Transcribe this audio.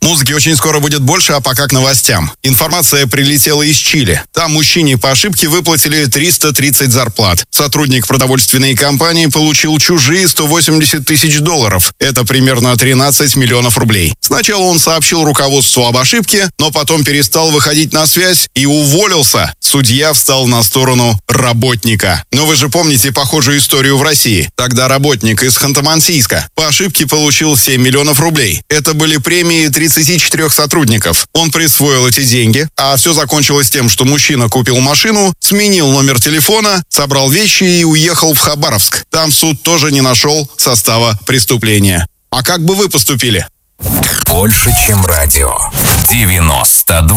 Музыки очень скоро будет больше, а пока к новостям. Информация прилетела из Чили. Там мужчине по ошибке выплатили 330 зарплат. Сотрудник продовольственной компании получил чужие $180 тысяч. Это примерно 13 миллионов рублей. Сначала он сообщил руководству об ошибке, но потом перестал выходить на связь и уволился. Судья встал на сторону работника. Но вы же помните похожую историю в России. Тогда работник из Ханты-Мансийска по ошибке получил 7 миллионов рублей. Это были премии 34 сотрудников. Он присвоил эти деньги, а все закончилось тем, что мужчина купил машину, сменил номер телефона, собрал вещи и уехал в Хабаровск. Там суд тоже не нашел состава преступления. А как бы вы поступили? Больше, чем радио. 92.